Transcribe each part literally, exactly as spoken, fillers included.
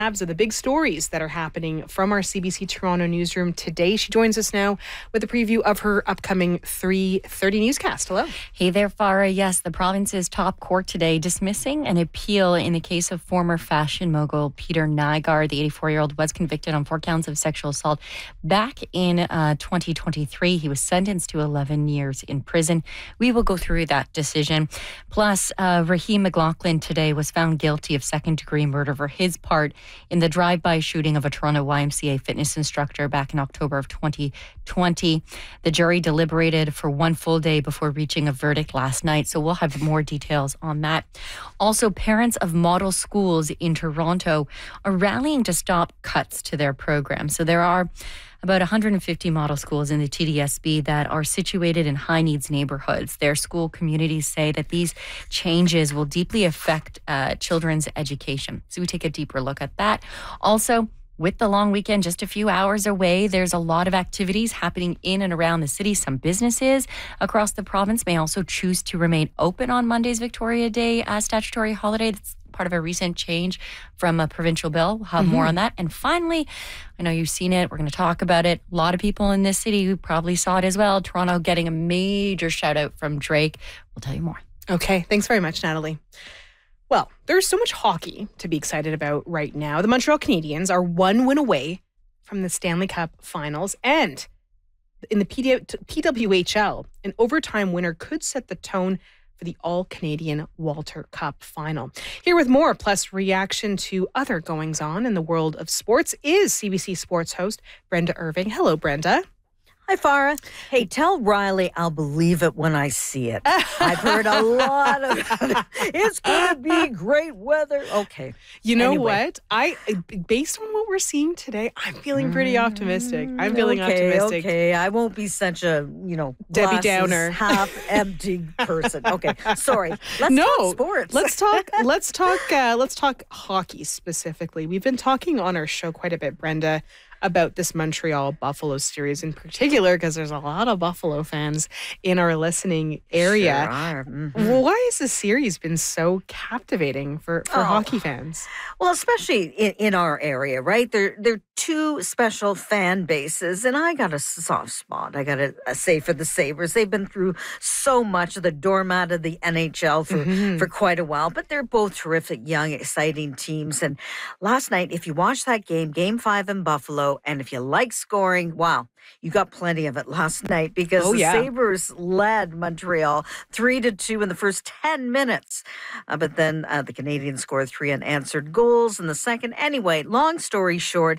Of the big stories that are happening from our C B C Toronto newsroom today. She joins us now with a preview of her upcoming three thirty newscast. Hello. Hey there, Farah. Yes, the province's top court today dismissing an appeal in the case of former fashion mogul Peter Nygard. The eighty-four-year-old was convicted on four counts of sexual assault back in uh, twenty twenty-three. He was sentenced to eleven years in prison. We will go through that decision. Plus, uh, Raheem McLaughlin today was found guilty of second-degree murder for his part in the drive-by shooting of a Toronto Y M C A fitness instructor back in October of twenty twenty. The jury deliberated for one full day before reaching a verdict last night, so we'll have more details on that. Also, parents of model schools in Toronto are rallying to stop cuts to their program. So there are about one hundred fifty model schools in the T D S B that are situated in high-needs neighborhoods. Their school communities say that these changes will deeply affect uh, children's education. So we take a deeper look at that. Also, with the long weekend just a few hours away, there's a lot of activities happening in and around the city. Some businesses across the province may also choose to remain open on Monday's Victoria Day uh, statutory holiday. That's part of a recent change from a provincial bill. We'll have mm-hmm. more on that. And finally, I know you've seen it. We're going to talk about it. A lot of people in this city who probably saw it as well. Toronto getting a major shout out from Drake. We'll tell you more. Okay. Thanks very much, Natalie. Well, there's so much hockey to be excited about right now. The Montreal Canadiens are one win away from the Stanley Cup Finals. And in the P W H L, an overtime winner could set the tone for the All-Canadian Walter Cup Final. Here with more, plus reaction to other goings-on in the world of sports, is C B C Sports host Brenda Irving. Hello, Brenda. Hi, Farah. Hey, tell Riley I'll believe it when I see it. I've heard a lot of it's going to be great weather. Okay. You know anyway. what? I, based on what we're seeing today, I'm feeling pretty optimistic. I'm feeling okay, optimistic. Okay, I won't be such a, you know, Debbie Downer, half-empty person. Okay, sorry. Let's no, talk sports. let's talk. Let's talk. Uh, let's talk hockey specifically. We've been talking on our show quite a bit, Brenda, about this Montreal Buffalo series in particular, because there's a lot of Buffalo fans in our listening area. Sure are. Mm-hmm. Why has the series been so captivating for, for oh. hockey fans? Well, especially in, in our area, right? They're, they're two special fan bases, and I got a soft spot, I got to say, for the Sabres. They've been through so much of the doormat of the N H L for, mm-hmm. for quite a while, but they're both terrific, young, exciting teams. And last night, if you watched that game, Game five in Buffalo, and if you like scoring, wow, you got plenty of it last night because oh, the yeah. Sabres led Montreal three to two in the first ten minutes. Uh, but then uh, the Canadiens scored three unanswered goals in the second. Anyway, long story short,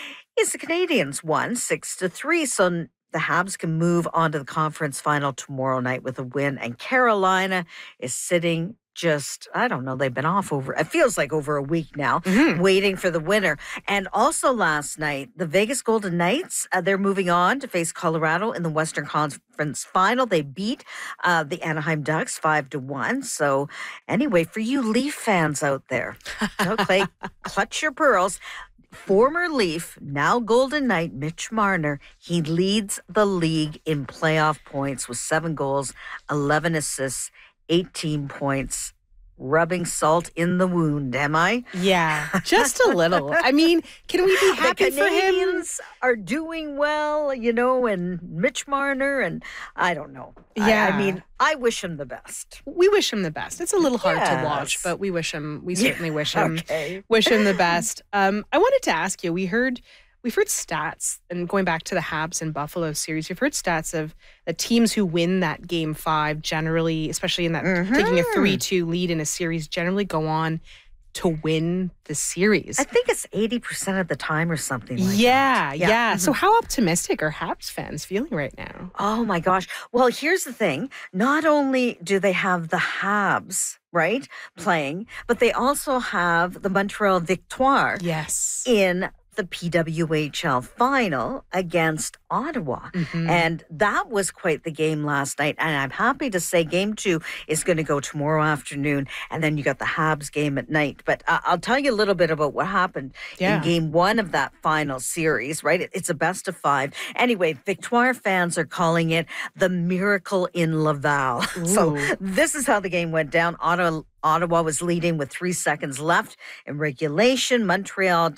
is the Canadiens won six to three. So the Habs can move on to the conference final tomorrow night with a win. And Carolina is sitting just, I don't know, they've been off over, it feels like over a week now, mm-hmm. waiting for the winner. And also last night, the Vegas Golden Knights, uh, they're moving on to face Colorado in the Western Conference Final. They beat uh, the Anaheim Ducks five to one. So anyway, for you Leaf fans out there, okay, clutch your pearls. Former Leaf, now Golden Knight, Mitch Marner, he leads the league in playoff points with seven goals, eleven assists, eighteen points, rubbing salt in the wound, am I? Yeah, just a little. I mean, can we be happy the for him? Canadians are doing well, you know, and Mitch Marner, and I don't know. Yeah. I, I mean, I wish him the best. We wish him the best. It's a little hard yes. to watch, but we wish him, we certainly wish him, okay. wish him the best. Um, I wanted to ask you, we heard... We've heard stats, and going back to the Habs and Buffalo series, we've heard stats of the teams who win that game five generally, especially in that mm-hmm. taking a three two lead in a series, generally go on to win the series. I think it's eighty percent of the time or something like yeah, that. Yeah, yeah. Mm-hmm. So how optimistic are Habs fans feeling right now? Oh, my gosh. Well, here's the thing. Not only do they have the Habs, right, playing, but they also have the Montreal Victoire yes. in the P W H L final against Ottawa. Mhm. And that was quite the game last night. And I'm happy to say game two is going to go tomorrow afternoon. And then you got the Habs game at night. But uh, I'll tell you a little bit about what happened Yeah. in game one of that final series, right? It- It's a best of five. Anyway, Victoire fans are calling it the miracle in Laval. So Ooh. this is how the game went down. Ottawa, Ottawa was leading with three seconds left in regulation. Montreal